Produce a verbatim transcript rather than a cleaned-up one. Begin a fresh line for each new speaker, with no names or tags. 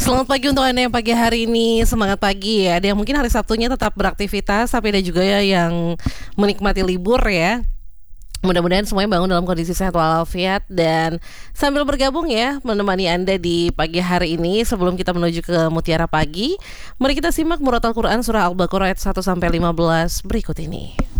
Selamat pagi untuk Anda yang pagi hari ini, semangat pagi ya. Ada yang mungkin hari Sabtunya tetap beraktivitas, tapi ada juga ya yang menikmati libur ya. Mudah-mudahan semuanya bangun dalam kondisi sehat walafiat. Dan sambil bergabung ya, menemani Anda di pagi hari ini. Sebelum kita menuju ke Mutiara Pagi, mari kita simak Murat Al-Quran Surah Al-Baqarah ayat satu sampai lima belas berikut ini.